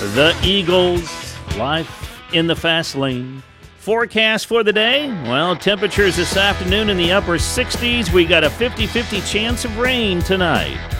the Eagles. Life in the fast lane. Forecast for the day? Well, temperatures this afternoon in the upper 60s. We got a 50-50 chance of rain tonight.